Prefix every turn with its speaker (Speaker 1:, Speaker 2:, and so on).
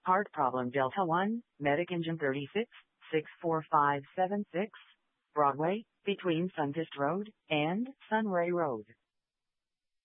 Speaker 1: Heart problem Delta 1, Medic Engine 36, 64576, Broadway, between Sunkist Road and Sunray Road.